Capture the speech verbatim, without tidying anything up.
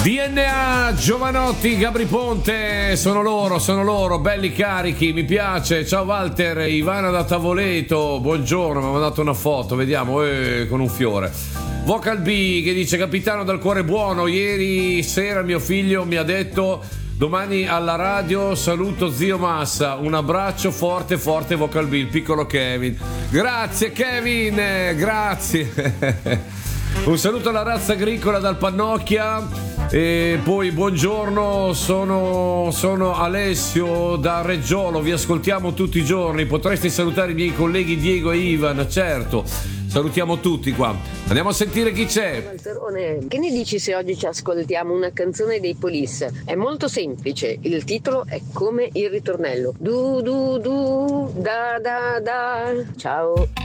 D N A, Giovanotti, Gabri Ponte, sono loro, sono loro, belli carichi, mi piace. Ciao Walter, Ivana da Tavoleto, buongiorno, mi ha mandato una foto, vediamo, eh, con un fiore. Vocal B che dice: capitano dal cuore buono, ieri sera mio figlio mi ha detto domani alla radio saluto zio Massa, un abbraccio forte forte Vocal B, il piccolo Kevin. Grazie Kevin, grazie. Un saluto alla razza agricola dal Pannocchia. E poi buongiorno, sono, sono Alessio da Reggiolo, vi ascoltiamo tutti i giorni, potreste salutare i miei colleghi Diego e Ivan, certo, salutiamo tutti qua. Andiamo a sentire chi c'è. Valterone, che ne dici se oggi ci ascoltiamo una canzone dei Police? È molto semplice, il titolo è come il ritornello. Du du du, da da da. Ciao.